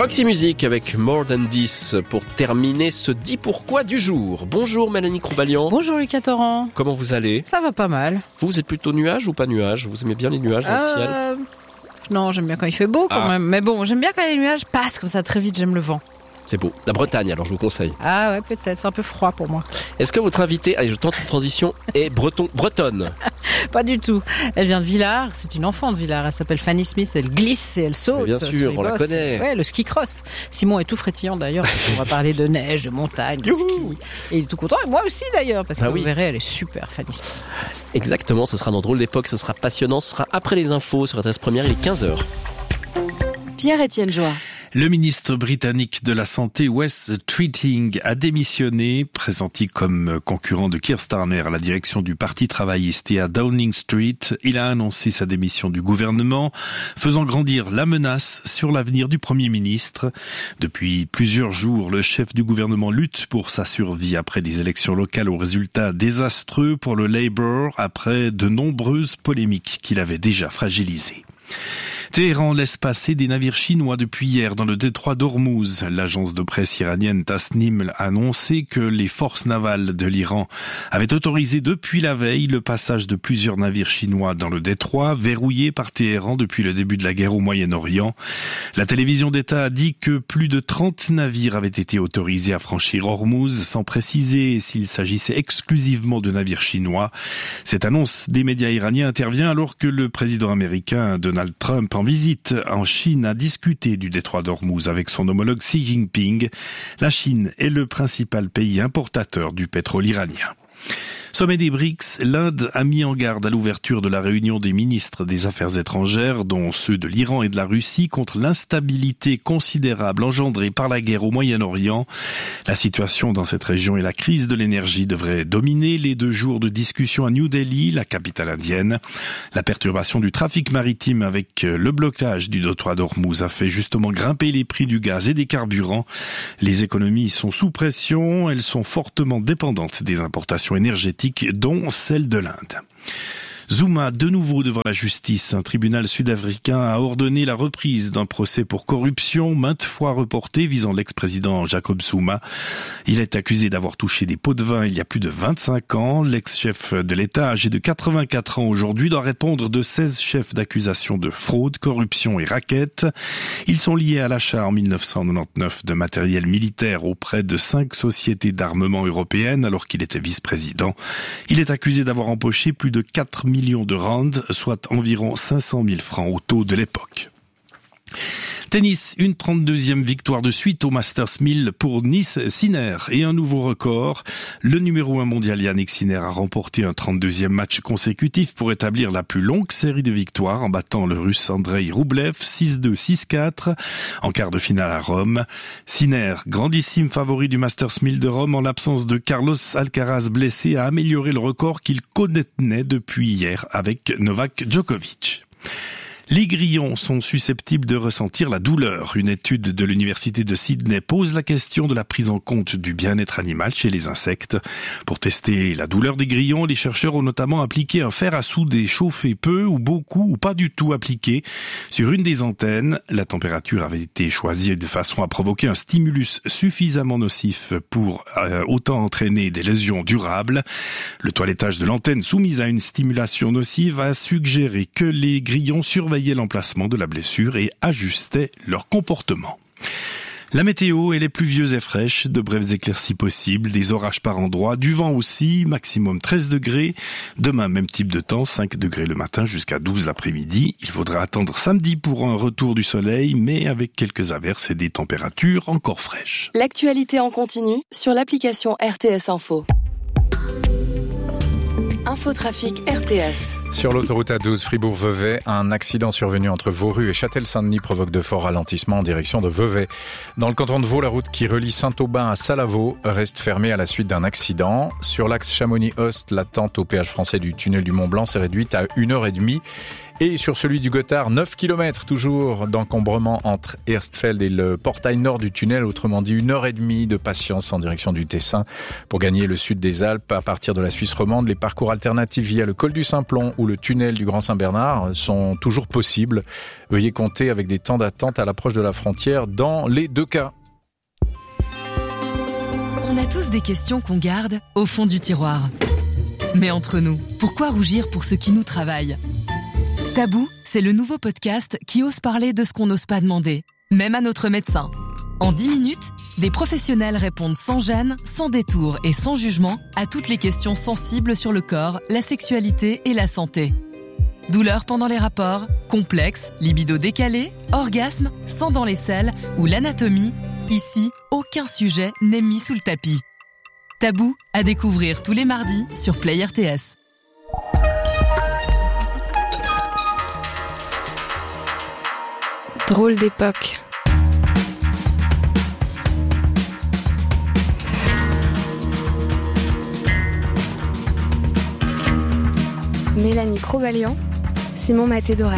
Roxy Music avec More Than This pour terminer ce Dis Pourquoi du jour. Bonjour Mélanie Croubalian. Bonjour Lucas Torrent. Comment vous allez ? Ça va pas mal. Vous êtes plutôt nuage ou pas nuage ? Vous aimez bien les nuages dans le ciel ? Non, j'aime bien quand il fait beau quand même. Mais bon, j'aime bien quand les nuages passent comme ça très vite, j'aime le vent. C'est beau. La Bretagne, alors je vous conseille. Ah ouais, peut-être, c'est un peu froid pour moi. Est-ce que votre invitée, allez je tente une transition, est bretonne ? Pas du tout. Elle vient de Villars, c'est une enfant de Villars. Elle s'appelle Fanny Smith, elle glisse et elle saute. Mais bien sûr, on la connaît. Ouais, le ski cross. Simon est tout frétillant d'ailleurs, parce qu'on va parler de neige, de montagne, de ski. Et il est tout content, et moi aussi d'ailleurs, parce que vous verrez, elle est super, Fanny Smith. Exactement, ce sera dans Drôle d'époque, ce sera passionnant, ce sera après les infos sur Adresse Première, il est 15h. Pierre-Étienne Joie. Le ministre britannique de la Santé, Wes Keating, a démissionné, pressenti comme concurrent de Keir Starmer à la direction du Parti travailliste et à Downing Street. Il a annoncé sa démission du gouvernement, faisant grandir la menace sur l'avenir du Premier ministre. Depuis plusieurs jours, le chef du gouvernement lutte pour sa survie après des élections locales aux résultats désastreux pour le Labour, après de nombreuses polémiques qu'il avait déjà fragilisées. Téhéran laisse passer des navires chinois depuis hier dans le détroit d'Ormuz. L'agence de presse iranienne Tasnim a annoncé que les forces navales de l'Iran avaient autorisé depuis la veille le passage de plusieurs navires chinois dans le détroit, verrouillé par Téhéran depuis le début de la guerre au Moyen-Orient. La télévision d'État a dit que plus de 30 navires avaient été autorisés à franchir Ormuz, sans préciser s'il s'agissait exclusivement de navires chinois. Cette annonce des médias iraniens intervient alors que le président américain Donald Trump, en visite en Chine, a discuté du détroit d'Ormuz avec son homologue Xi Jinping. La Chine est le principal pays importateur du pétrole iranien. Sommet des BRICS, l'Inde a mis en garde à l'ouverture de la réunion des ministres des Affaires étrangères, dont ceux de l'Iran et de la Russie, contre l'instabilité considérable engendrée par la guerre au Moyen-Orient. La situation dans cette région et la crise de l'énergie devraient dominer les 2 jours de discussion à New Delhi, la capitale indienne. La perturbation du trafic maritime avec le blocage du détroit d'Ormuz a fait justement grimper les prix du gaz et des carburants. Les économies sont sous pression, elles sont fortement dépendantes des importations énergétiques, dont celle de l'Inde. Zuma, de nouveau devant la justice. Un tribunal sud-africain a ordonné la reprise d'un procès pour corruption maintes fois reporté visant l'ex-président Jacob Zuma. Il est accusé d'avoir touché des pots de vin il y a plus de 25 ans. L'ex-chef de l'État, âgé de 84 ans aujourd'hui, doit répondre de 16 chefs d'accusation de fraude, corruption et racket. Ils sont liés à l'achat en 1999 de matériel militaire auprès de 5 sociétés d'armement européennes alors qu'il était vice-président. Il est accusé d'avoir empoché plus de 4 millions de rands, soit environ 500 000 francs au taux de l'époque. Tennis, une 32e victoire de suite au Masters 1000 pour Sinner et un nouveau record. Le numéro 1 mondial Yannick Sinner a remporté un 32e match consécutif pour établir la plus longue série de victoires en battant le Russe Andrei Rublev 6-2, 6-4 en quart de finale à Rome. Sinner, grandissime favori du Masters 1000 de Rome en l'absence de Carlos Alcaraz blessé, a amélioré le record qu'il connaît depuis hier avec Novak Djokovic. Les grillons sont susceptibles de ressentir la douleur. Une étude de l'université de Sydney pose la question de la prise en compte du bien-être animal chez les insectes. Pour tester la douleur des grillons, les chercheurs ont notamment appliqué un fer à souder chauffé peu ou beaucoup ou pas du tout appliqué sur une des antennes. La température avait été choisie de façon à provoquer un stimulus suffisamment nocif pour autant entraîner des lésions durables. Le toilettage de l'antenne soumise à une stimulation nocive a suggéré que les grillons surveillaient l'emplacement de la blessure et ajustaient leur comportement. La météo, elle est pluvieuse et fraîche, de brèves éclaircies possibles, des orages par endroits, du vent aussi, maximum 13 degrés. Demain, même type de temps, 5 degrés le matin jusqu'à 12 l'après-midi. Il faudra attendre samedi pour un retour du soleil, mais avec quelques averses et des températures encore fraîches. L'actualité en continu sur l'application RTS Info. Infotrafic RTS. Sur l'autoroute A12 Fribourg-Vevey, un accident survenu entre Vauru et Châtel-Saint-Denis provoque de forts ralentissements en direction de Vevey. Dans le canton de Vaud, la route qui relie Saint-Aubin à Salavaux reste fermée à la suite d'un accident. Sur l'axe Chamonix-Ost, l'attente au péage français du tunnel du Mont-Blanc s'est réduite à 1h30. Et sur celui du Gothard, 9 km toujours d'encombrement entre Erstfeld et le portail nord du tunnel, autrement dit 1h30 de patience en direction du Tessin pour gagner le sud des Alpes. À partir de la Suisse romande, les parcours alternatifs via le col du Simplon ou le tunnel du Grand Saint-Bernard sont toujours possibles. Veuillez compter avec des temps d'attente à l'approche de la frontière dans les deux cas. On a tous des questions qu'on garde au fond du tiroir. Mais entre nous, pourquoi rougir pour ce qui nous travaille ? Tabou, c'est le nouveau podcast qui ose parler de ce qu'on n'ose pas demander, même à notre médecin. En 10 minutes, des professionnels répondent sans gêne, sans détour et sans jugement à toutes les questions sensibles sur le corps, la sexualité et la santé. Douleurs pendant les rapports, complexes, libido décalé, orgasme, sang dans les selles ou l'anatomie, ici, aucun sujet n'est mis sous le tapis. Tabou, à découvrir tous les mardis sur Play RTS. Drôle d'époque. Mélanie Crobalian, Simon Maté-Doré.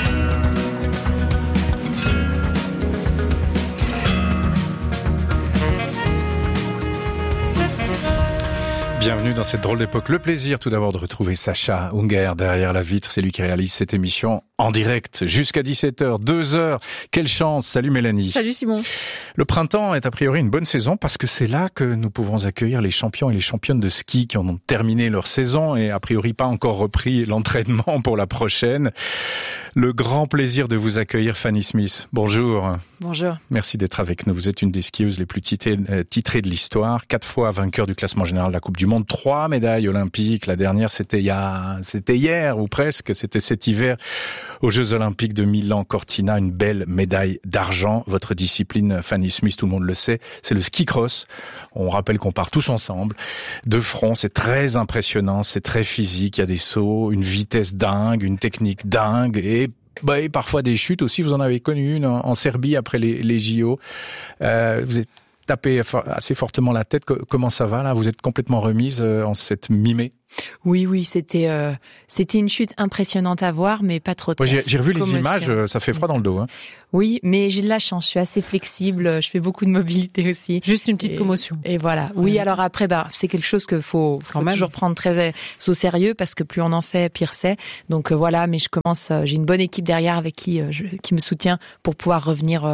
Bienvenue dans cette drôle d'époque. Le plaisir tout d'abord de retrouver Sacha Unger derrière la vitre. C'est lui qui réalise cette émission en direct jusqu'à 17h, 2 heures. Quelle chance. Salut Mélanie. Salut Simon. Le printemps est a priori une bonne saison parce que c'est là que nous pouvons accueillir les champions et les championnes de ski qui ont terminé leur saison et a priori pas encore repris l'entraînement pour la prochaine. Le grand plaisir de vous accueillir, Fanny Smith. Bonjour. Bonjour. Merci d'être avec nous. Vous êtes une des skieuses les plus titrées de l'histoire. 4 fois vainqueur du classement général de la Coupe du Monde. 3 médailles olympiques. La dernière, c'était hier ou presque. C'était cet hiver aux Jeux Olympiques de Milan-Cortina. Une belle médaille d'argent. Votre discipline, Fanny Smith, tout le monde le sait, c'est le ski cross. On rappelle qu'on part tous ensemble. De front, c'est très impressionnant. C'est très physique. Il y a des sauts, une vitesse dingue, une technique dingue et parfois des chutes aussi. Vous en avez connu une en Serbie après les JO. Vous êtes tapé assez fortement la tête. Comment ça va là ? Vous êtes complètement remise en cette mi-mai ? Oui, c'était une chute impressionnante à voir, mais pas trop de j'ai revu les images, ça fait froid dans le dos. Hein. Oui, mais j'ai de la chance, je suis assez flexible, je fais beaucoup de mobilité aussi. Juste une petite commotion. Et voilà. Oui, alors après, c'est quelque chose que faut toujours prendre très au sérieux parce que plus on en fait, pire c'est. Donc voilà, mais j'ai une bonne équipe derrière avec qui me soutient pour pouvoir revenir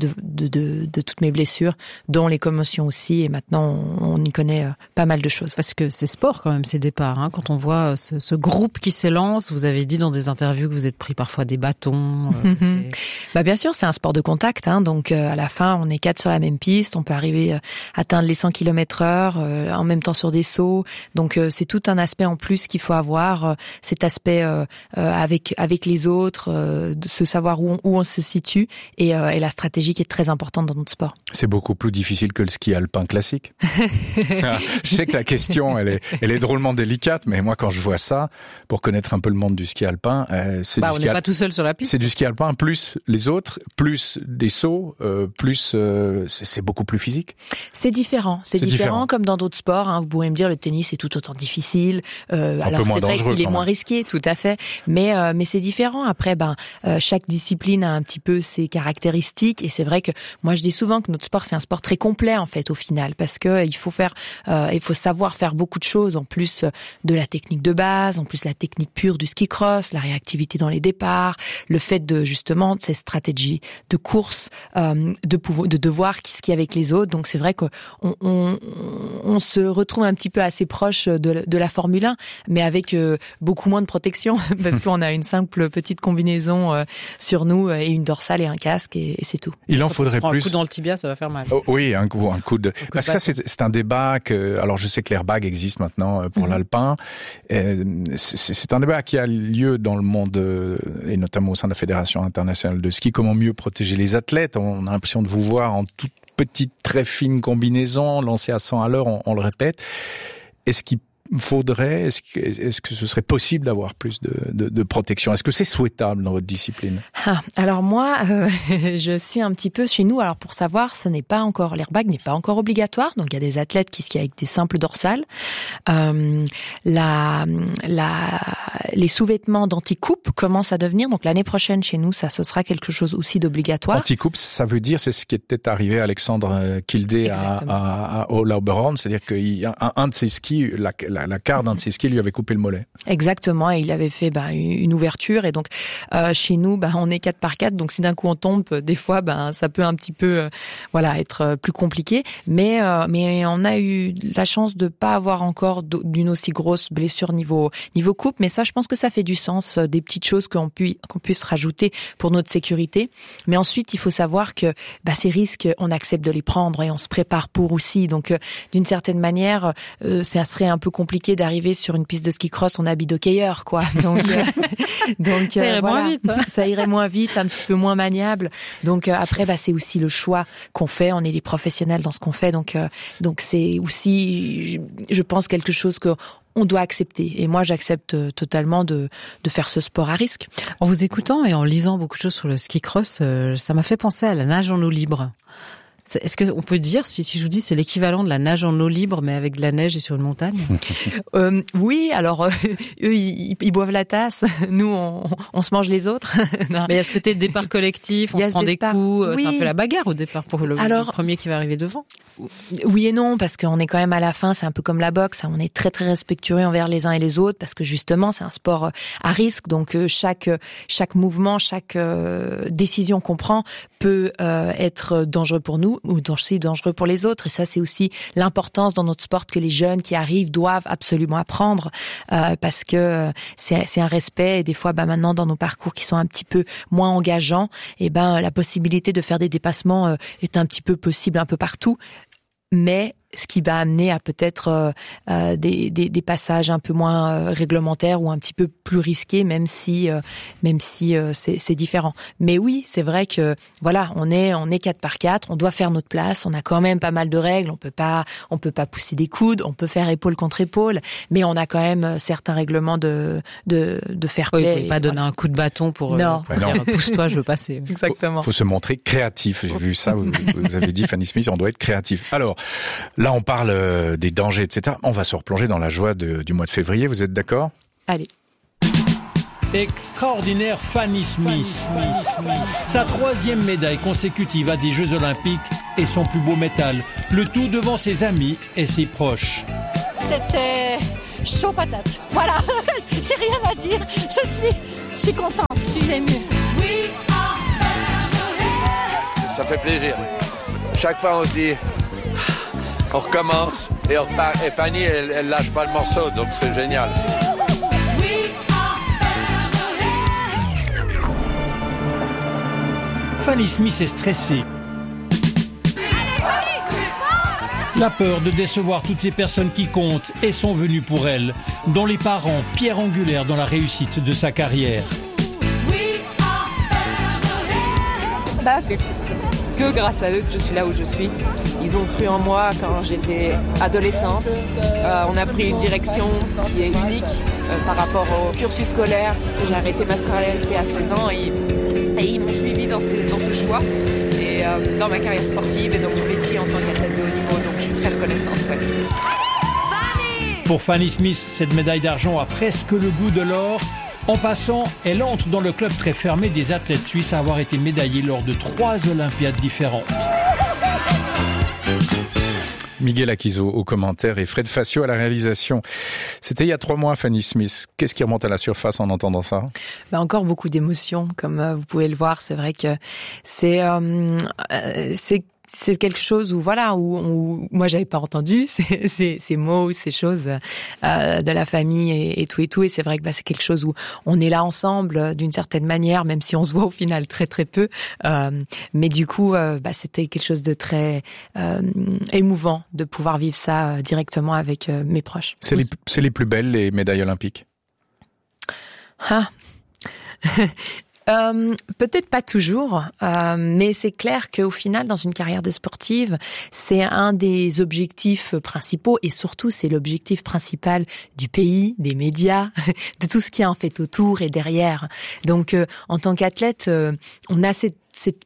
de toutes mes blessures, dont les commotions aussi. Et maintenant, on y connaît pas mal de choses. Parce que c'est sport quand même, ces départs. Quand on voit ce groupe qui s'élance, vous avez dit dans des interviews que vous êtes pris parfois des bâtons. Bien sûr, c'est un sport de contact, donc à la fin, on est 4 sur la même piste, on peut arriver à atteindre les 100 km/h en même temps sur des sauts. Donc c'est tout un aspect en plus qu'il faut avoir, cet aspect avec les autres, de se savoir où on se situe et la stratégie qui est très importante dans notre sport. C'est beaucoup plus difficile que le ski alpin classique. Je sais que la question, elle est drôlement délicate, mais moi quand je vois ça, pour connaître un peu le monde du ski alpin, c'est du ski on n'est pas tout seul sur la piste. C'est du ski alpin plus les autres, plus des sauts, c'est beaucoup plus physique. C'est différent. C'est différent comme dans d'autres sports. Vous pouvez me dire le tennis est tout autant difficile. Alors c'est vrai qu'il est moins risqué, tout à fait. Mais c'est différent. Après, chaque discipline a un petit peu ses caractéristiques. Et c'est vrai que moi je dis souvent que notre sport c'est un sport très complet en fait au final, parce que il faut savoir faire beaucoup de choses en plus de la technique de base, en plus la technique pure du ski cross, la réactivité dans les départs, le fait de justement ces stratégies de course, de voir ce qu'il y a avec les autres. Donc c'est vrai qu'on se retrouve un petit peu assez proche de la Formule 1, mais avec beaucoup moins de protection parce qu'on a une simple petite combinaison sur nous et une dorsale et un casque et c'est tout. Il en faudrait plus. Un coup dans le tibia, ça va faire mal. Oh, oui, un coup de. Parce que ça, c'est un débat alors je sais que l'airbag existe maintenant pour l'alpin. C'est un débat qui a lieu dans le monde et notamment au sein de la Fédération internationale de ski. Comment mieux protéger les athlètes ? On a l'impression de vous voir en toute petite, très fine combinaison, lancée à 100 à l'heure, on le répète. Est-ce qu'il faudrait, est-ce que ce serait possible d'avoir plus de protection? Est-ce que c'est souhaitable dans votre discipline? Alors moi, je suis un petit peu chez nous. Alors pour savoir, l'airbag n'est pas encore obligatoire. Donc il y a des athlètes qui skient avec des simples dorsales. Les sous-vêtements d'anti-coupe commencent à devenir. Donc l'année prochaine chez nous, ce sera quelque chose aussi d'obligatoire. Anti-coupe, ça veut dire, c'est ce qui était arrivé à Alexandre Kildé au Lauberhorn, c'est-à-dire qu'un de ses skis, la quart d'un de ses skis lui avait coupé le mollet. Exactement, et il avait fait une ouverture, et donc chez nous, on est 4x4, donc si d'un coup on tombe, des fois, ça peut un petit peu, être plus compliqué. Mais on a eu la chance de pas avoir encore d'une aussi grosse blessure niveau coupe, mais ça, je pense que ça fait du sens, des petites choses qu'on puisse rajouter pour notre sécurité. Mais ensuite, il faut savoir que ces risques, on accepte de les prendre et on se prépare pour aussi. Donc, d'une certaine manière, ça serait un peu compliqué d'arriver sur une piste de ski cross en habit d'hockeyeur, quoi. Donc ça irait moins vite. Hein. Ça irait moins vite, un petit peu moins maniable. Donc après, c'est aussi le choix qu'on fait. On est des professionnels dans ce qu'on fait, donc c'est aussi, je pense, quelque chose que on doit accepter. Et moi, j'accepte totalement de faire ce sport à risque. En vous écoutant et en lisant beaucoup de choses sur le ski cross, ça m'a fait penser à la nage en eau libre. Est-ce qu'on peut dire, si je vous dis, c'est l'équivalent de la nage en eau libre, mais avec de la neige et sur une montagne? Oui, alors eux, ils boivent la tasse. Nous, on se mange les autres. Mais il y a ce côté départ collectif, on se prend des coups. Oui. C'est un peu la bagarre au départ pour le premier qui va arriver devant. Oui et non, parce qu'on est quand même à la fin, c'est un peu comme la boxe, on est très très respectueux envers les uns et les autres, parce que justement c'est un sport à risque, donc chaque mouvement, chaque décision qu'on prend peut être dangereux pour nous ou aussi dangereux pour les autres. Et ça, c'est aussi l'importance dans notre sport que les jeunes qui arrivent doivent absolument apprendre, parce que c'est un respect. Et des fois, maintenant dans nos parcours qui sont un petit peu moins engageants, la possibilité de faire des dépassements est un petit peu possible un peu partout. Mais ce qui va amener à peut-être des passages un peu moins réglementaires ou un petit peu plus risqués, même si c'est différent. Mais oui, c'est vrai que on est 4x4, on doit faire notre place, on a quand même pas mal de règles, on peut pas pousser des coudes, on peut faire épaule contre épaule, mais on a quand même certains règlements de fair play. Oui, vous pouvez pas donner un coup de bâton pour dire pousse-toi, je veux passer. Exactement. Faut se montrer créatif. J'ai vu ça, vous avez dit, Fanny Smith, on doit être créatif. Alors, là, on parle des dangers, etc. On va se replonger dans la joie du mois de février. Vous êtes d'accord? Allez. Extraordinaire Fanny Smith. Sa 3e médaille consécutive à des Jeux Olympiques et son plus beau métal. Le tout devant ses amis et ses proches. C'était chaud patate. Voilà, j'ai rien à dire. Je suis contente, je suis émue. Ça fait plaisir. Chaque fois, on se dit... On recommence et on repart. Et Fanny, elle lâche pas le morceau, donc c'est génial. Fanny Smith est stressée. La peur de décevoir toutes ces personnes qui comptent et sont venues pour elle, dont les parents, pierre angulaire dans la réussite de sa carrière. C'est que grâce à eux que je suis là où je suis. Ils ont cru en moi quand j'étais adolescente. On a pris une direction qui est unique par rapport au cursus scolaire. J'ai arrêté ma scolarité à 16 ans et ils m'ont suivi dans ce choix. Et dans ma carrière sportive et dans mon métier en tant qu'athlète de haut niveau. Donc je suis très reconnaissante. Ouais. Pour Fanny Smith, cette médaille d'argent a presque le goût de l'or. En passant, elle entre dans le club très fermé des athlètes suisses à avoir été médaillés lors de 3 Olympiades différentes. Miguel Akizo au commentaire et Fred Facio à la réalisation. C'était il y a 3 mois, Fanny Smith. Qu'est-ce qui remonte à la surface en entendant ça? Encore beaucoup d'émotions, comme vous pouvez le voir. C'est vrai que c'est quelque chose où moi j'avais pas entendu ces mots, ces choses de la famille et tout, et c'est vrai que c'est quelque chose où on est là ensemble d'une certaine manière, même si on se voit au final très très peu, mais du coup c'était quelque chose de très émouvant de pouvoir vivre ça directement avec mes proches. C'est les plus belles, les médailles olympiques? Peut-être pas toujours, mais c'est clair qu'au final, dans une carrière de sportive, c'est un des objectifs principaux et surtout c'est l'objectif principal du pays, des médias, de tout ce qui est en fait autour et derrière. Donc, en tant qu'athlète, on a cette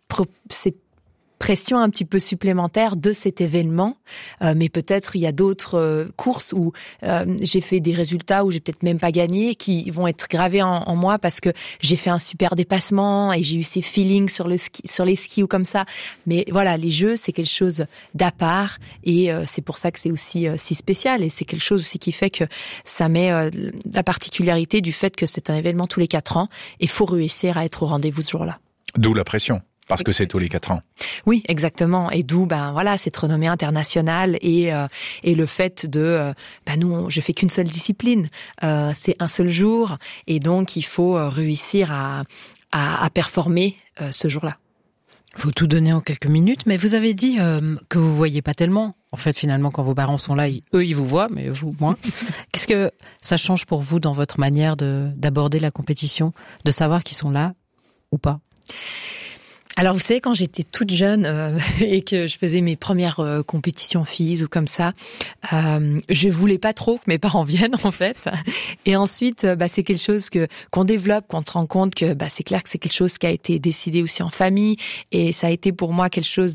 pression un petit peu supplémentaire de cet événement, mais peut-être il y a d'autres courses où j'ai fait des résultats où j'ai peut-être même pas gagné, qui vont être gravés en moi parce que j'ai fait un super dépassement et j'ai eu ces feelings sur les skis ou comme ça. Mais voilà, les Jeux, c'est quelque chose d'à part et c'est pour ça que c'est aussi si spécial et c'est quelque chose aussi qui fait que ça met la particularité du fait que c'est un événement tous les 4 ans et faut réussir à être au rendez-vous ce jour-là. D'où la pression. Parce que c'est tous les 4 ans. Oui, exactement. Et d'où, cette renommée internationale et le fait de, je fais qu'une seule discipline. C'est un seul jour. Et donc, il faut réussir à performer ce jour-là. Faut tout donner en quelques minutes. Mais vous avez dit que vous voyez pas tellement. En fait, finalement, quand vos parents sont là, eux, ils vous voient, mais vous, moins. Qu'est-ce que ça change pour vous dans votre manière d'aborder la compétition, de savoir qu'ils sont là ou pas? Alors, vous savez, quand j'étais toute jeune et que je faisais mes premières compétitions filles ou comme ça, je voulais pas trop que mes parents viennent, en fait. Et ensuite, c'est quelque chose qu'on développe, qu'on se rend compte que c'est clair que c'est quelque chose qui a été décidé aussi en famille. Et ça a été pour moi quelque chose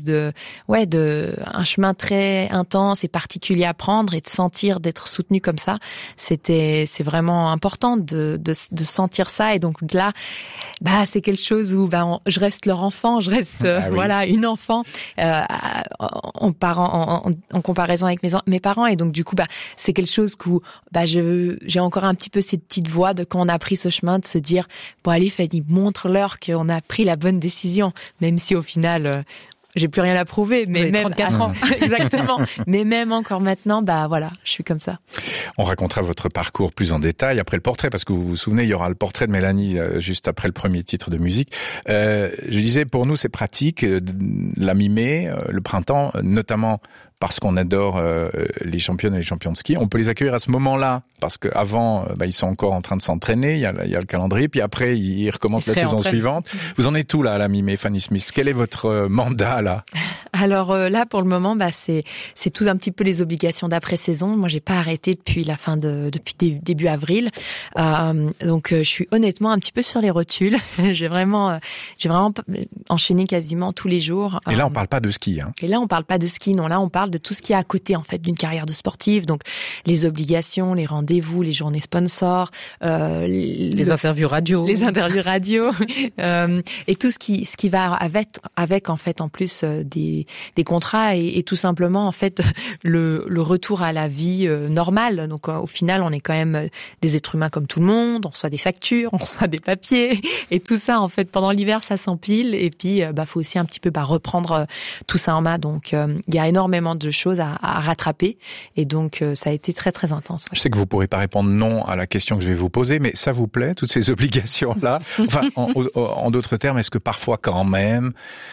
un chemin très intense et particulier à prendre et de sentir d'être soutenu comme ça. C'est vraiment important de sentir ça. Et donc là, c'est quelque chose où je reste leur enfant. Je reste une enfant en comparaison avec mes parents et donc du coup c'est quelque chose où j'ai encore un petit peu cette petite voix de quand on a pris ce chemin de se dire bon allez Fanny, montre-leur qu'on a pris la bonne décision même si au final j'ai plus rien à prouver, mais même 34 ans. Exactement. Mais même encore maintenant, je suis comme ça. On racontera votre parcours plus en détail après le portrait, parce que vous vous souvenez, il y aura le portrait de Mélanie juste après le premier titre de musique. Je disais, pour nous, c'est pratique, la mi-mai, le printemps, notamment parce qu'on adore les championnes et les champions de ski. On peut les accueillir à ce moment-là, parce qu'avant, ils sont encore en train de s'entraîner, il y a le calendrier, puis après, ils recommencent la saison suivante. Vous en êtes où là, à la mi-mai, Fanny Smith? Quel est votre mandat là? Alors là, pour le moment, c'est tout un petit peu les obligations d'après-saison. Moi, j'ai pas arrêté depuis début avril. Donc, je suis honnêtement un petit peu sur les rotules. J'ai vraiment enchaîné quasiment tous les jours. Et là, on parle pas de ski, hein? Et là, on parle pas de ski, non. Là, on parle de tout ce qui est à côté, en fait, d'une carrière de sportive. Donc, les obligations, les rendez-vous, les journées sponsors, les interviews radio. Et tout ce qui va avec, en fait, en plus, des contrats et tout simplement, en fait, le retour à la vie normale. Donc, au final, on est quand même des êtres humains comme tout le monde. On reçoit des factures, on reçoit des papiers. Et tout ça, en fait, pendant l'hiver, ça s'empile. Et puis, faut aussi un petit peu reprendre tout ça en main. Donc, il y a énormément de choses à rattraper et donc ça a été très très intense. Je sais que vous pourrez pas répondre non à la question que je vais vous poser, mais ça vous plaît toutes ces obligations là? Enfin, en d'autres termes, est-ce que parfois quand même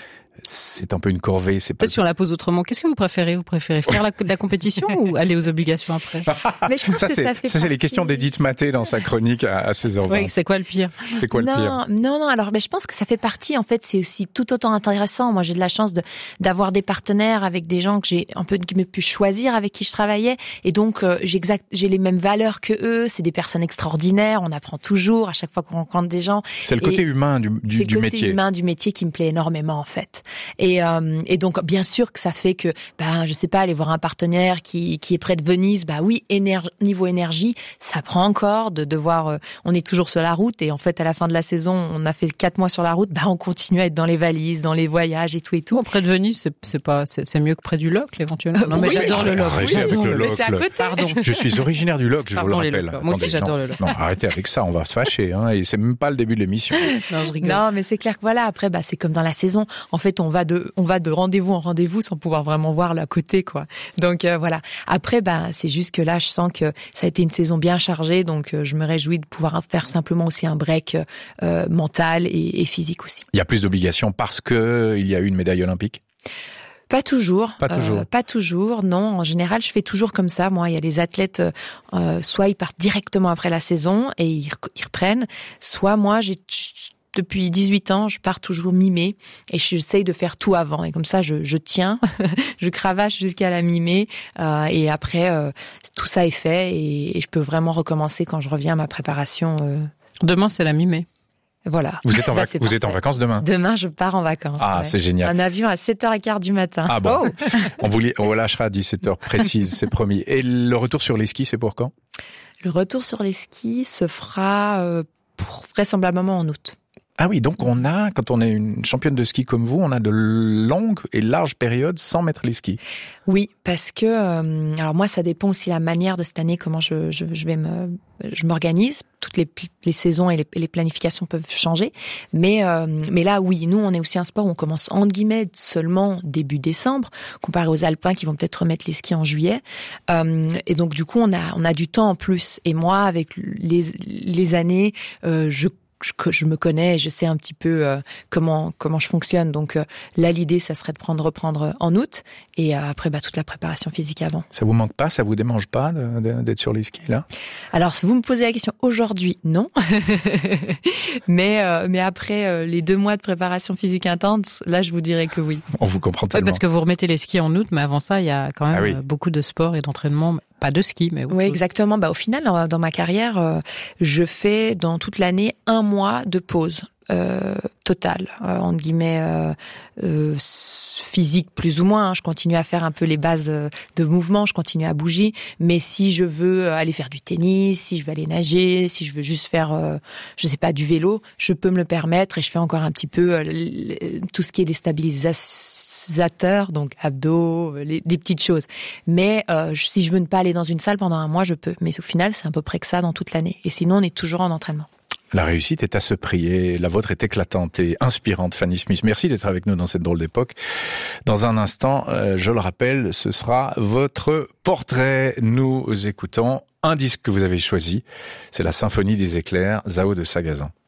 c'est un peu une corvée, c'est pas... Peut-être si on la pose autrement. Qu'est-ce que vous préférez? Vous préférez faire la compétition ou aller aux obligations après? Mais je pense que ça c'est les questions d'Edith Maté dans sa chronique à 16h20. Oui, c'est quoi le pire? C'est quoi le pire? Non, alors, je pense que ça fait partie, en fait, c'est aussi tout autant intéressant. Moi, j'ai de la chance d'avoir des partenaires avec des gens que j'ai un peu pu choisir avec qui je travaillais. Et donc, j'ai les mêmes valeurs que eux. C'est des personnes extraordinaires. On apprend toujours à chaque fois qu'on rencontre des gens. C'est le côté humain du métier. C'est le côté humain du métier qui me plaît énormément, en fait. Et donc bien sûr que ça fait que je sais pas, aller voir un partenaire qui est près de Venise, oui, niveau énergie, ça prend encore de devoir on est toujours sur la route et en fait à la fin de la saison, on a fait 4 mois sur la route, on continue à être dans les valises, dans les voyages et tout. Près de Venise, c'est mieux que près du Locle éventuellement. Non mais j'adore le Locle. Arrêtez avec le Locle. C'est à côté. Pardon. Je suis originaire du Locle, je vous le rappelle. Moi aussi j'adore le Locle. Non, arrêtez avec ça, on va se fâcher et c'est même pas le début de l'émission. Non, je rigole. Non, mais c'est clair que voilà, après c'est comme dans la saison. En fait, on va de rendez-vous en rendez-vous sans pouvoir vraiment voir l'à côté, quoi. Donc voilà. Après, c'est juste que là, je sens que ça a été une saison bien chargée, donc je me réjouis de pouvoir faire simplement aussi un break mental et physique aussi. Il y a plus d'obligations parce que il y a eu une médaille olympique? Pas toujours. Pas toujours, non. En général, je fais toujours comme ça. Moi, il y a les athlètes, soit ils partent directement après la saison et ils reprennent, soit moi, j'ai depuis 18 ans, je pars toujours mi-mai et j'essaye de faire tout avant. Et comme ça, je tiens, je cravache jusqu'à la mi-mai et après, tout ça est fait et je peux vraiment recommencer quand je reviens à ma préparation. Demain, c'est la mi-mai. Voilà. Vous êtes en vacances demain? Demain, je pars en vacances. Ah, ouais. C'est génial. Un avion à 7h15 du matin. Ah bon. On vous lâchera à 17h précise, c'est promis. Et le retour sur les skis, c'est pour quand? Le retour sur les skis se fera vraisemblablement en août. Ah oui, donc quand on est une championne de ski comme vous, on a de longues et larges périodes sans mettre les skis. Oui, parce que alors moi ça dépend aussi la manière de cette année, comment je m'organise. Toutes les saisons et les planifications peuvent changer, mais là oui, nous on est aussi un sport où on commence entre guillemets seulement début décembre, comparé aux alpins qui vont peut-être remettre les skis en juillet. Et donc du coup on a du temps en plus. Et moi avec les années, je me connais et je sais un petit peu comment je fonctionne. Donc là, l'idée, ça serait de reprendre en août et après toute la préparation physique avant. Ça vous manque pas? Ça vous démange pas d'être sur les skis là? Alors, si vous me posez la question aujourd'hui, non. mais après les 2 mois de préparation physique intense, là, je vous dirais que oui. On vous comprend tellement. Oui, parce que vous remettez les skis en août, mais avant ça, il y a quand même beaucoup de sport et d'entraînement. Pas de ski, mais oui, exactement. Au final, dans ma carrière, je fais dans toute l'année 1 mois de pause totale, entre guillemets physique plus ou moins. Je continue à faire un peu les bases de mouvement, je continue à bouger. Mais si je veux aller faire du tennis, si je veux aller nager, si je veux juste faire, je sais pas, du vélo, je peux me le permettre et je fais encore un petit peu tout ce qui est des stabilisateurs, donc abdos, des petites choses. Mais si je veux ne pas aller dans une salle pendant 1 mois, je peux. Mais au final, c'est à peu près que ça dans toute l'année. Et sinon, on est toujours en entraînement. La réussite est à ce prix et la vôtre est éclatante et inspirante, Fanny Smith. Merci d'être avec nous dans cette drôle d'époque. Dans un instant, je le rappelle, ce sera votre portrait. Nous écoutons un disque que vous avez choisi. C'est la Symphonie des éclairs, Zao de Sagazan.